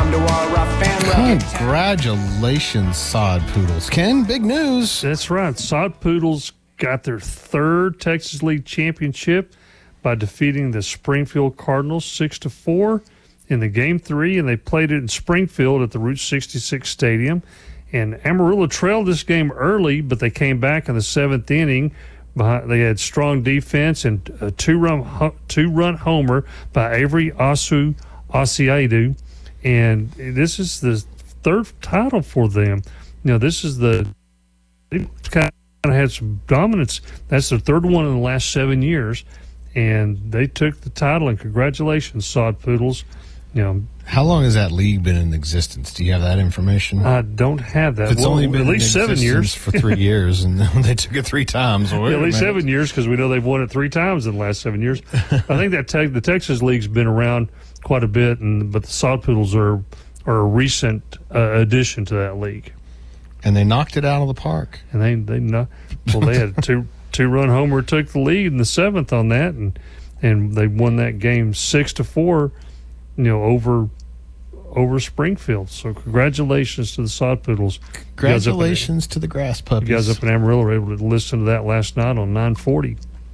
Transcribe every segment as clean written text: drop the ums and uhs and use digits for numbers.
come to our rough and rugged town. Congratulations, Sod Poodles. Ken, big news. That's right. Sod Poodles got their third Texas League championship by defeating the Springfield Cardinals 6-4 in the Game 3, and they played it in Springfield at the Route 66 Stadium. And Amarillo trailed this game early, but they came back in the seventh inning. They had strong defense and a two-run homer by Avery Asiadu. And this is the third title for them. This is they kind of had some dominance. That's their third one in the last 7 years. And they took the title, and congratulations, Sod Poodles. How long has that league been in existence? Do you have that information? I don't have that. It's only been at least 7 years for 3 years, and they took it 3 times. At least 7 years, because we know they've won it 3 times in the last 7 years. I think that the Texas League's been around quite a bit, but the Sod Poodles are a recent addition to that league. And they knocked it out of the park. And they had a two-run homer, took the lead in the seventh on that, and they won that game 6-4. Over Springfield. So congratulations to the Sod Poodles. Congratulations to the Grass Puppies. You guys up in Amarillo were able to listen to that last night on 940.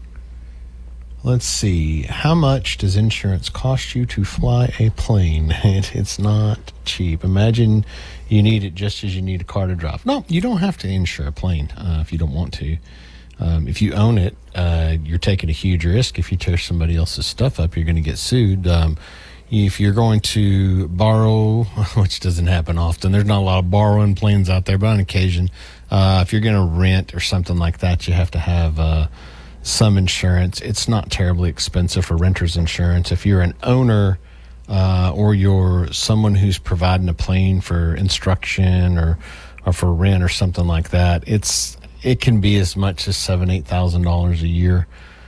Let's see. How much does insurance cost you to fly a plane? It's not cheap. Imagine you need it just as you need a car to drive. No, you don't have to insure a plane if you don't want to. If you own it, you're taking a huge risk. If you tear somebody else's stuff up, you're going to get sued. If you're going to borrow, which doesn't happen often, there's not a lot of borrowing planes out there, but on occasion, if you're going to rent or something like that, you have to have some insurance. It's not terribly expensive for renter's insurance. If you're an owner or you're someone who's providing a plane for instruction or for rent or something like that, it can be as much as $7,000-8,000 a year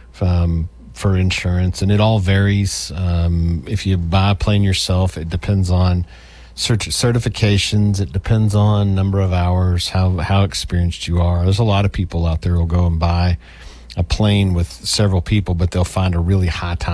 for insurance, and it all varies. If you buy a plane yourself, it depends on certifications. It depends on number of hours, how experienced you are. There's a lot of people out there who'll go and buy a plane with several people, but they'll find a really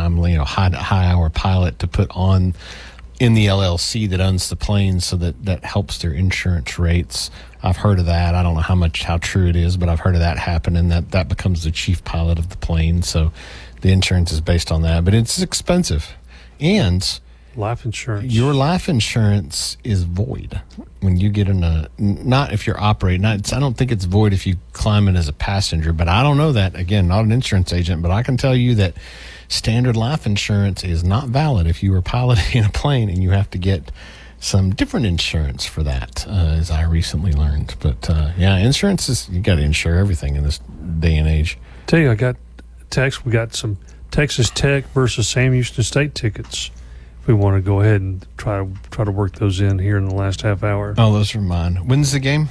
high hour pilot to put on in the LLC that owns the plane, so that helps their insurance rates. I've heard of that. I don't know how true it is, but I've heard of that happen, and that becomes the chief pilot of the plane. So the insurance is based on that, but it's expensive. And life insurance. Your life insurance is void when you get not if you're operating. I don't think it's void if you climb in as a passenger, but I don't know that. Again, not an insurance agent, but I can tell you that standard life insurance is not valid if you were piloting a plane, and you have to get some different insurance for that, as I recently learned. But insurance is, you got to insure everything in this day and age. Tell you, I got text. We got some Texas Tech versus Sam Houston State tickets. If we want to go ahead and try to work those in here in the last half hour. Oh, those are mine. When's the game?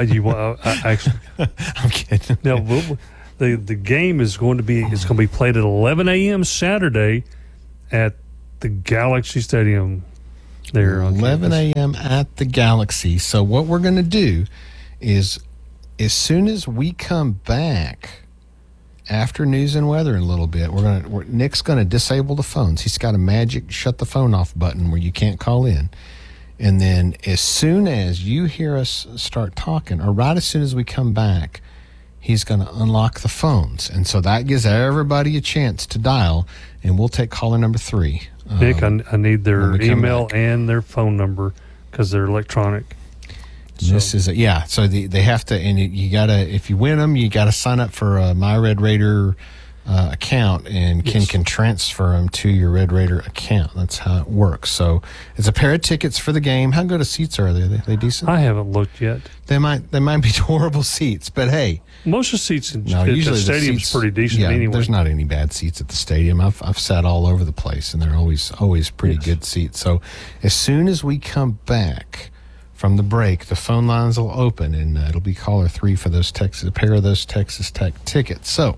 Actually, I'm kidding. No, the game is going to be played at 11 a.m. Saturday at the Galaxy Stadium. There, 11 a.m. at the Galaxy. So what we're going to do is, as soon as we come back after news and weather in a little bit, Nick's going to disable the phones. He's got a magic shut the phone off button where you can't call in. And then as soon as you hear us start talking, or right as soon as we come back, he's going to unlock the phones. And so that gives everybody a chance to dial, and we'll take caller number 3. Nick, I need their email and their phone number because they're electronic. So. This is so they have to, and you gotta, if you win them, you gotta sign up for a My Red Raider account, and Ken can transfer them to your Red Raider account. That's how it works. So it's a pair of tickets for the game. How good of seats are they? Are they decent? I haven't looked yet. They might be horrible seats, but hey, most of the seats in the stadium's pretty decent anyway. There's not any bad seats at the stadium. I've sat all over the place, and they're always pretty good seats. So as soon as we come back from the break, the phone lines will open, and it'll be caller 3 for a pair of those Texas Tech tickets. So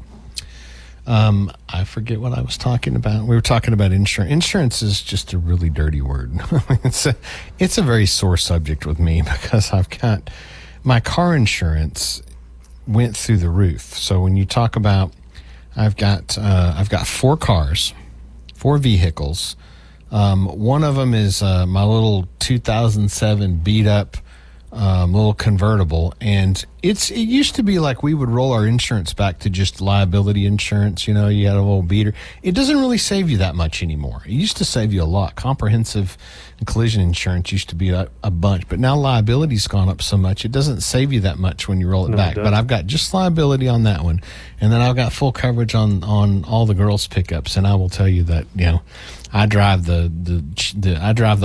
I forget what I was talking about. We were talking about insurance. Insurance is just a really dirty word. It's a very sore subject with me, because I've got my car insurance went through the roof. So when you talk about, I've got 4 cars, 4 vehicles. One of them is my little 2007 beat up little convertible, and it used to be like we would roll our insurance back to just liability insurance. You know, you had a little beater. It doesn't really save you that much anymore. It used to save you a lot. Comprehensive and collision insurance used to be a bunch, but now liability's gone up so much it doesn't save you that much when you roll it back. But I've got just liability on that one, and then I've got full coverage on all the girls' pickups. And I will tell you that, you know, I drive the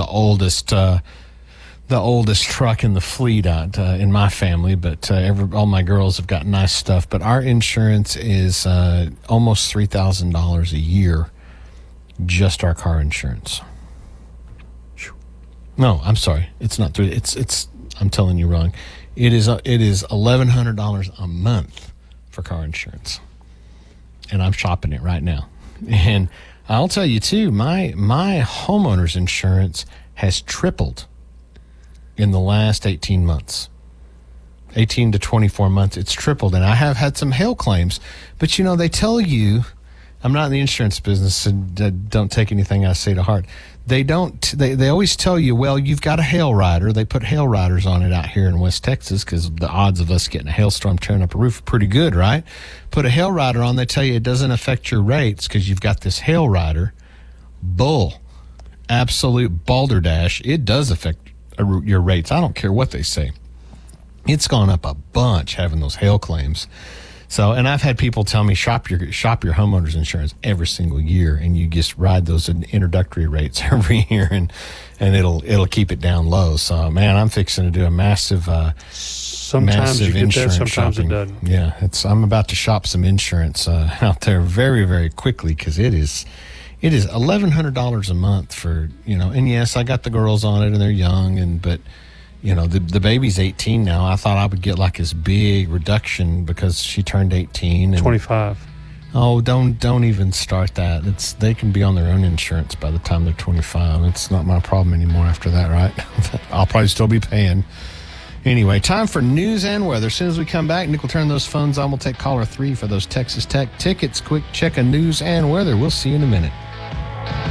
oldest truck in the fleet in my family, but all my girls have got nice stuff. But our insurance is almost $3,000 a year, just our car insurance. No, I'm sorry, it's not three. It's. I'm telling you wrong. It is $1,100 a month for car insurance, and I'm shopping it right now. And I'll tell you too, my homeowner's insurance has tripled in the last 18 months. 18 to 24 months, it's tripled. And I have had some hail claims. But, you know, they tell you, I'm not in the insurance business, so don't take anything I say to heart. They always tell you, well, you've got a hail rider. They put hail riders on it out here in West Texas because the odds of us getting a hailstorm tearing up a roof are pretty good, right? Put a hail rider on, they tell you it doesn't affect your rates because you've got this hail rider. Bull. Absolute balderdash. It does affect your rates. I don't care what they say. It's gone up a bunch having those hail claims. So, and I've had people tell me shop your homeowner's insurance every single year, and you just ride those introductory rates every year, and it'll keep it down low. So, man, I'm fixing to do a massive sometimes you get that, sometimes shopping. It doesn't. Yeah, I'm about to shop some insurance out there very, very quickly because it is $1,100 a month for, you know, and yes, I got the girls on it and they're young, but you know, the baby's 18 now. I thought I would get like this big reduction because she turned 18 and 25. Oh, don't even start that. They can be on their own insurance by the time they're 25. It's not my problem anymore after that, right? I'll probably still be paying. Anyway, time for news and weather. As soon as we come back, Nick will turn those phones on. We'll take caller 3 for those Texas Tech tickets. Quick check of news and weather. We'll see you in a minute.